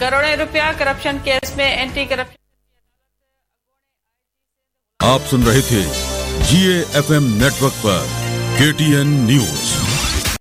करोड़ों रुपया corruption case में एंटी करप्शन। आप सुन रहे थे GAFM नेटवर्क पर KTN न्यूज।